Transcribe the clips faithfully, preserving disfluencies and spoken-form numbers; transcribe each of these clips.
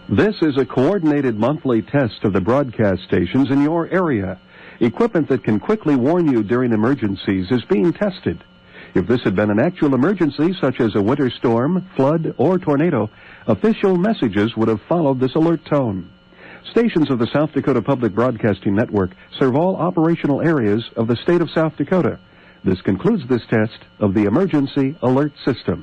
This is a coordinated monthly test of the broadcast stations in your area. Equipment that can quickly warn you during emergencies is being tested. If this had been an actual emergency, such as a winter storm, flood, or tornado, official messages would have followed this alert tone. Stations of the South Dakota Public Broadcasting Network serve all operational areas of the state of South Dakota. This concludes this test of the Emergency Alert System.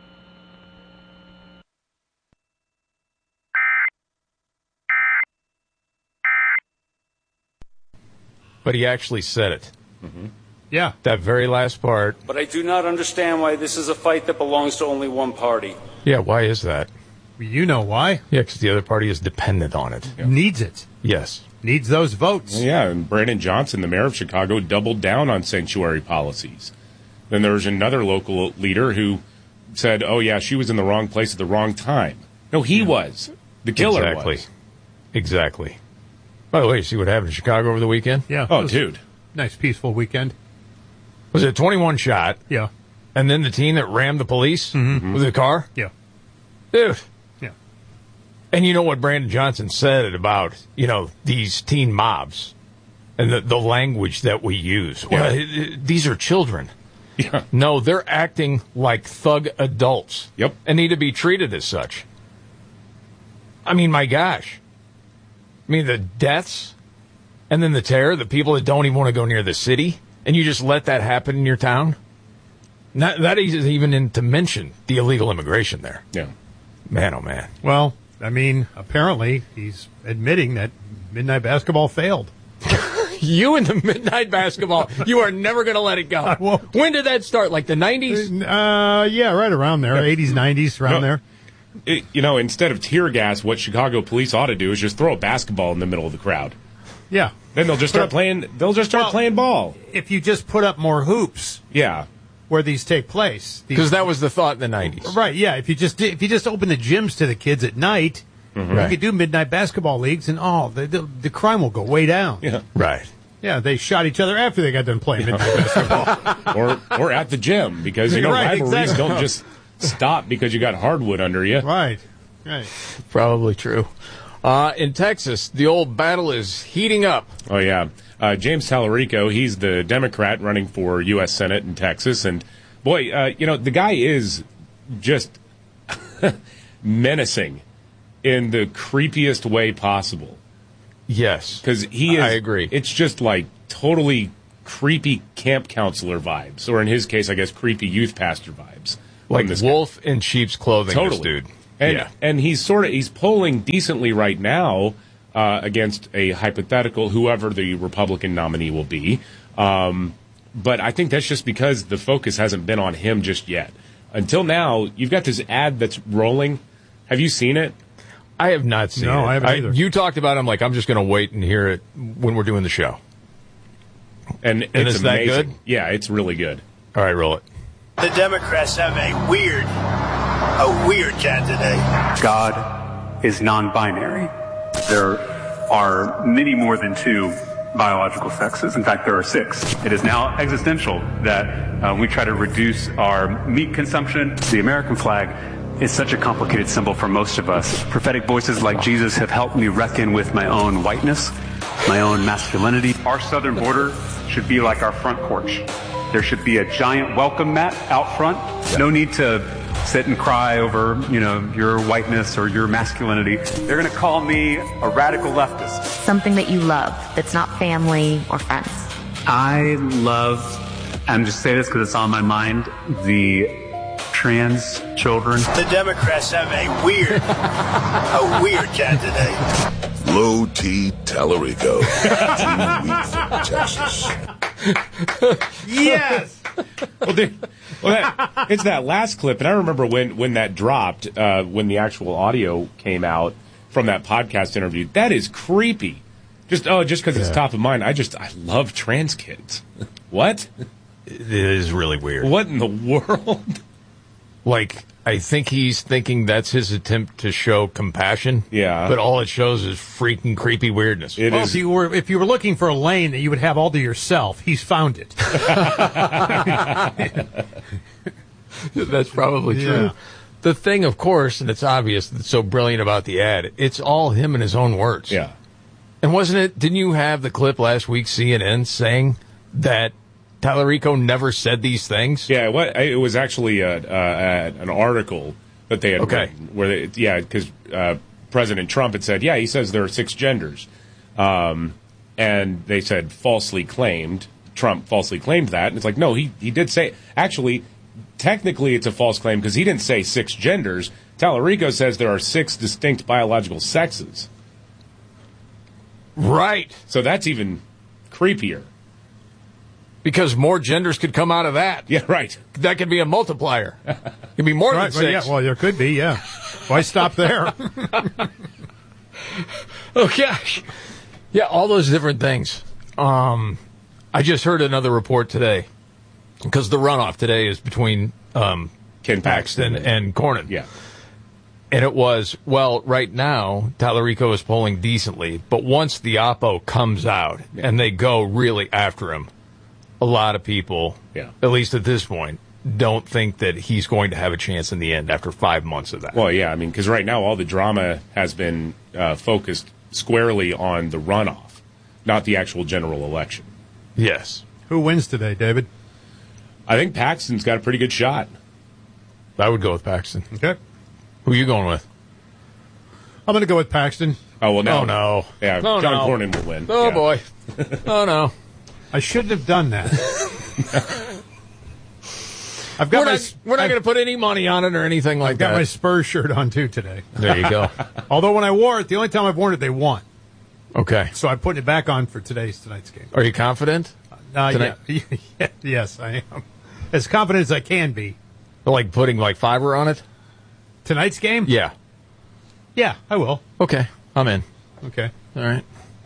But he actually said it. Mm-hmm. Yeah. That very last part. But I do not understand why this is a fight that belongs to only one party. Yeah, why is that? You know why. Yeah, because the other party is dependent on it. Yeah. Needs it. Yes. Needs those votes. Well, yeah, and Brandon Johnson, the mayor of Chicago, doubled down on sanctuary policies. Then there was another local leader who said, oh, yeah, she was in the wrong place at the wrong time. No, he yeah. was. The killer exactly. was. Exactly. By the way, you see what happened in Chicago over the weekend? Yeah. Oh, dude. Nice, peaceful weekend. Was it a twenty-one shot? Yeah. And then the teen that rammed the police mm-hmm. with a car? Yeah. Dude. Yeah. And you know what Brandon Johnson said about, you know, these teen mobs and the, the language that we use? Yeah. Well, it, it, these are children. Yeah. No, they're acting like thug adults. Yep. And need to be treated as such. I mean, my gosh. I mean, the deaths and then the terror, the people that don't even want to go near the city, and you just let that happen in your town? Not, that isn't even in to mention the illegal immigration there. Yeah. Man, oh, man. Well, I mean, apparently he's admitting that midnight basketball failed. You and the midnight basketball, you are never going to let it go. When did that start? Like the nineties? Uh, yeah, right around there. Yeah. eighties, nineties, around no. there. It, you know, instead of tear gas, what Chicago police ought to do is just throw a basketball in the middle of the crowd. Yeah. Then they'll just start playing. They'll just start well, playing ball. If you just put up more hoops. Yeah. Where these take place. Because that was the thought in the nineties. Right, yeah. If you just if you just open the gyms to the kids at night, mm-hmm. right. you could do midnight basketball leagues, and oh, the, the, the crime will go way down. Yeah. Right. Yeah, they shot each other after they got done playing midnight basketball. or or at the gym, because, you know, right, rivalries exactly. don't just stop because you got hardwood under you. Right. Right. Probably true. Uh, in Texas, the old battle is heating up. Oh, yeah. Uh, James Tallarico, he's the Democrat running for U S Senate in Texas. And, boy, uh, you know, the guy is just menacing in the creepiest way possible. Yes. Because he is. I agree. It's just like totally creepy camp counselor vibes. Or in his case, I guess, creepy youth pastor vibes. Like wolf guy. in sheep's clothing, totally. This dude. And, yeah. and he's sort of he's polling decently right now uh, against a hypothetical whoever the Republican nominee will be. Um, but I think that's just because the focus hasn't been on him just yet. Until now, you've got this ad that's rolling. Have you seen it? I have not seen no, it. No, I haven't either. I, you talked about it. I'm like, I'm just going to wait and hear it when we're doing the show. And, and it's is amazing. that good? Yeah, it's really good. All right, roll it. The Democrats have a weird, a weird candidate. God is non-binary. There are many more than two biological sexes. In fact, there are six. It is now existential that uh, we try to reduce our meat consumption. The American flag is such a complicated symbol for most of us. Prophetic voices like Jesus have helped me reckon with my own whiteness, my own masculinity. Our southern border should be like our front porch. There should be a giant welcome mat out front. No need to sit and cry over, you know, your whiteness or your masculinity. They're going to call me a radical leftist. Something that you love that's not family or friends. I love, I'm just saying this because it's on my mind, the trans children. The Democrats have a weird, a weird candidate. Low T Tallarico, Team Wheat from Texas. Yes. well, they, well that, it's that last clip, and I remember when when that dropped, uh, when the actual audio came out from that podcast interview. That is creepy. Just oh, just because yeah. it's top of mind. I just I love trans kids. What? It is really weird. What in the world? Like, I think he's thinking that's his attempt to show compassion. Yeah. But all it shows is freaking creepy weirdness. It well, is. If you were if you were looking for a lane that you would have all to yourself, he's found it. That's probably true. Yeah. the thing, of course, and it's obvious that's so brilliant about the ad, it's all him in his own words. Yeah. And wasn't it, didn't you have the clip last week, C N N, saying that Tallarico never said these things? Yeah, what it was actually a, uh, an article that they had Okay. written where, they, yeah, because uh, President Trump had said, yeah, he says there are six genders. Um, and they said falsely claimed, Trump falsely claimed that. And it's like, no, he, he did say, actually, technically it's a false claim because he didn't say six genders. Tallarico says there are six distinct biological sexes. Right. So that's even creepier. Because more genders could come out of that. Yeah, right. That could be a multiplier. It could be more Right, than well, six. yeah, well, there could be, yeah. Why stop there? Oh, gosh. Yeah, all those different things. Um, I just heard another report today because the runoff today is between um, Ken Paxton Paxton and Cornyn. Yeah. And it was, well, right now, Tallarico is polling decently, but once the oppo comes out Yeah. and they go really after him, a lot of people, Yeah. at least at this point, don't think that he's going to have a chance in the end after five months of that. Well, yeah, I mean, because right now all the drama has been uh, focused squarely on the runoff, not the actual general election. Yes. Who wins today, David? I think Paxton's got a pretty good shot. I would go with Paxton. Okay. Who are you going with? I'm going to go with Paxton. Oh, well, no. Oh, no. Yeah, Oh, John no. Cornyn will win. Oh, Yeah. boy. Oh, no. I shouldn't have done that. I've got We're my, not, we're not I've- going to put any money on it or anything like I've got that. my Spurs shirt on, too, today. There you go. Although when I wore it, the only time I've worn it, they won. Okay. So I'm putting it back on for today's tonight's game. Are you confident? Uh, Tonight? yeah. Yes, I am. As confident as I can be. Like putting like fiber on it? Tonight's game? Yeah. Yeah, I will. Okay. I'm in. Okay. All right.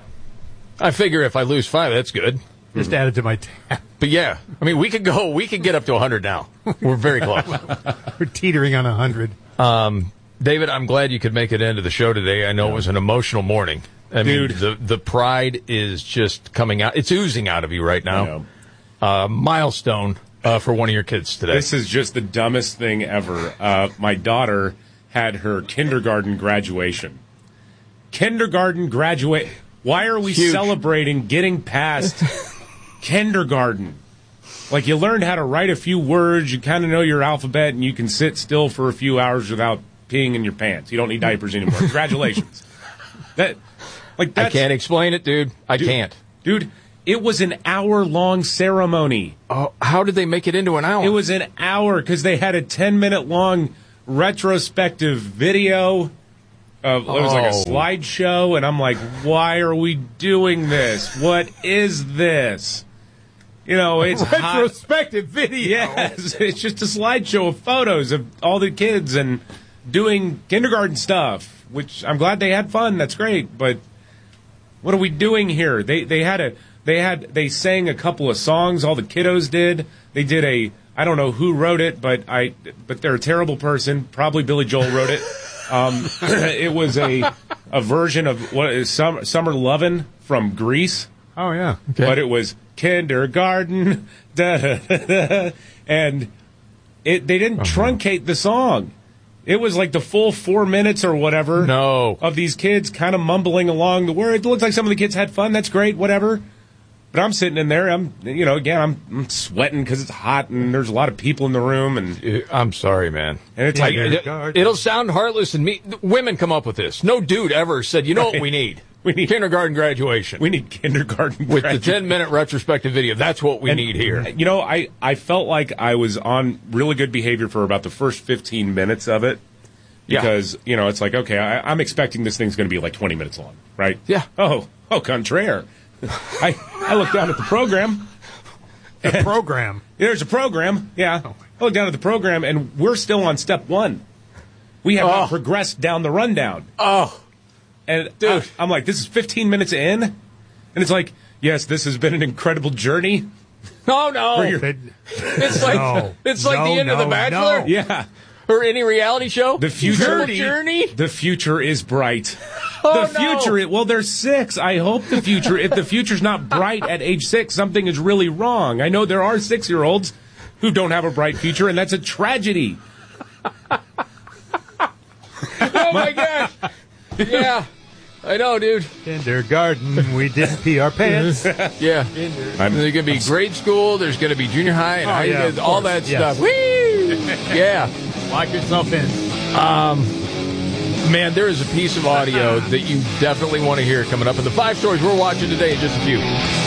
I figure if I lose five, that's good. Just add it to my tab. But yeah, I mean, we could go, we could get up to one hundred now. We're very close. We're teetering on one hundred. Um, David, I'm glad you could make it into the show today. I know it was an emotional morning. I Dude. mean, the, the pride is just coming out. It's oozing out of you right I now. know. Uh, milestone uh, for one of your kids today. This is just the dumbest thing ever. Uh, my daughter had her kindergarten graduation. Kindergarten graduate. Why are we Huge. celebrating getting past kindergarten? Like, you learned how to write a few words, you kind of know your alphabet, and you can sit still for a few hours without peeing in your pants. You don't need diapers anymore. Congratulations. That, like, I that's, can't explain it, dude. I dude, can't. Dude, it was an hour-long ceremony. Oh, how did they make it into an hour? It was an hour because they had a ten-minute long retrospective video. Of, it was like a Oh. slideshow, and I'm like, why are we doing this? What is this? You know, it's hot. Retrospective video. Yes, it's just a slideshow of photos of all the kids and doing kindergarten stuff, which I'm glad they had fun. That's great, but what are we doing here? They they had a they had they sang a couple of songs. All the kiddos did. They did a I don't know who wrote it, but I but they're a terrible person. Probably Billy Joel wrote it. Um, it was a a version of what is Summer, Summer Lovin' from Grease. Oh, yeah. Okay. But it was kindergarten, da, da, da, da, and it they didn't truncate the song. It was like the full four minutes or whatever No. of these kids kind of mumbling along the word. It looks like some of the kids had fun. That's great, whatever. But I'm sitting in there. I'm, you know, again, I'm, I'm sweating because it's hot and there's a lot of people in the room, and I'm sorry, man. and it's Like, like it, it'll sound heartless and me. Women come up with this. No dude ever said, you know what we need? We need- kindergarten graduation. we need kindergarten with the graduation. ten-minute retrospective video. That's what we And, need here. You know, I, I felt like I was on really good behavior for about the first fifteen minutes of it. Yeah. Because, you know, it's like, okay, I, I'm expecting this thing's going to be like twenty minutes long, right? Yeah. Oh, oh, contraire. I, I looked down at the program. The program. There's a program, yeah. I looked down at the program, and we're still on step one. We have Oh. not progressed down the rundown. Oh, And Dude. I, I'm like, this is fifteen minutes in? And it's like, yes, this has been an incredible journey. no, no. Where you're- It- It's like No. it's like No, the end of The no, Bachelor no. Yeah. or any reality show. The future. Journey. Journey. The future is bright. Oh, the no. future, well, they're six. I hope the future, if the future's not bright at age six, something is really wrong. I know there are six-year-olds who don't have a bright future, and that's a tragedy. Oh, my gosh. Yeah. I know, dude. Kindergarten, we didn't pee our pants. Yeah. There's going to be grade school. There's going to be junior high and oh, high, yeah, all that yes. stuff. Whee! Yeah. Lock yourself in. Um, man, there is a piece of audio that you definitely want to hear coming up in the five stories we're watching today in just a few.